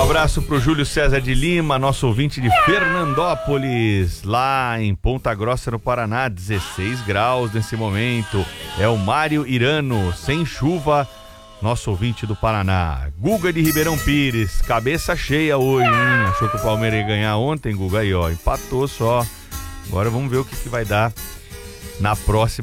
abraço pro Júlio César de Lima, nosso ouvinte de Fernandópolis, lá em Ponta Grossa, no Paraná, 16 graus nesse momento. É o Mário Irano, sem chuva, nosso ouvinte do Paraná. Guga de Ribeirão Pires, cabeça cheia hoje, hein? Achou que o Palmeiras ia ganhar ontem, Guga? Aí, ó, empatou só. Agora vamos ver o que vai dar na próxima.